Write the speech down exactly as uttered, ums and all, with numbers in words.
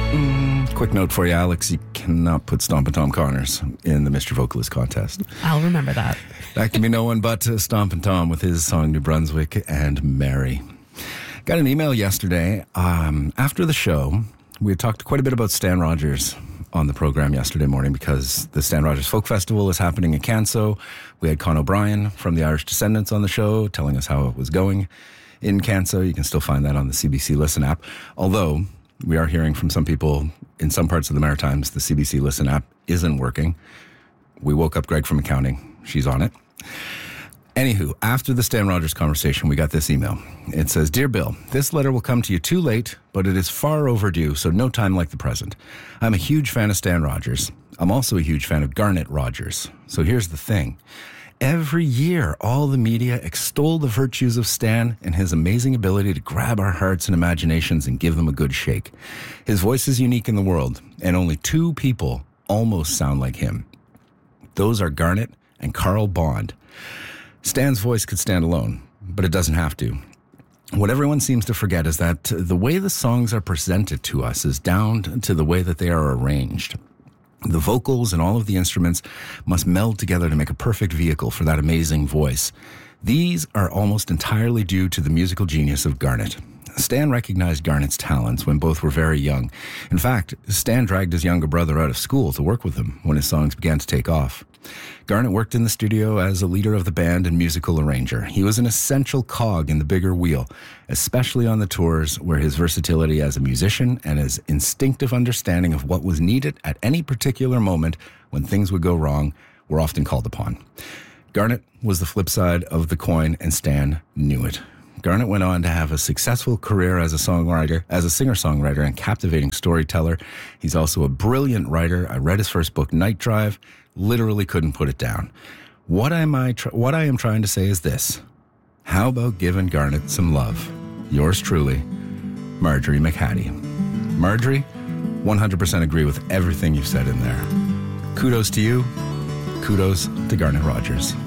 Quick note for you, Alex, you cannot put Stompin' Tom Connors in the Mister Vocalist contest. I'll remember that. That can be no one but uh, Stompin' Tom with his song New Brunswick and Mary. Got an email yesterday. Um, after the show, we had talked quite a bit about Stan Rogers on the program yesterday morning because the Stan Rogers Folk Festival is happening in Canso. We had Con O'Brien from the Irish Descendants on the show telling us how it was going in Canso. You can still find that on the C B C Listen app. Although we are hearing from some people in some parts of the Maritimes, the C B C Listen app isn't working. We woke up Greg from accounting. She's on it. Anywho, after the Stan Rogers conversation, we got this email. It says, Dear Bill, this letter will come to you too late, but it is far overdue, so no time like the present. I'm a huge fan of Stan Rogers. I'm also a huge fan of Garnet Rogers. So here's the thing. Every year, all the media extol the virtues of Stan and his amazing ability to grab our hearts and imaginations and give them a good shake. His voice is unique in the world, and only two people almost sound like him. Those are Garnet and Carl Bond. Stan's voice could stand alone, but it doesn't have to. What everyone seems to forget is that the way the songs are presented to us is down to the way that they are arranged. The vocals and all of the instruments must meld together to make a perfect vehicle for that amazing voice. These are almost entirely due to the musical genius of Garnet. Stan recognized Garnet's talents when both were very young. In fact, Stan dragged his younger brother out of school to work with him when his songs began to take off. Garnet worked in the studio as a leader of the band and musical arranger. He was an essential cog in the bigger wheel, especially on the tours where his versatility as a musician and his instinctive understanding of what was needed at any particular moment when things would go wrong were often called upon. Garnet was the flip side of the coin, and Stan knew it. Garnet went on to have a successful career as a songwriter, as a singer-songwriter and captivating storyteller. He's also a brilliant writer. I read his first book, Night Drive. Literally couldn't put it down. What am I? Tr- what I am trying to say is this: how about giving Garnet some love? Yours truly, Marjorie McHattie. Marjorie, one hundred percent agree with everything you've said in there. Kudos to you. Kudos to Garnet Rogers.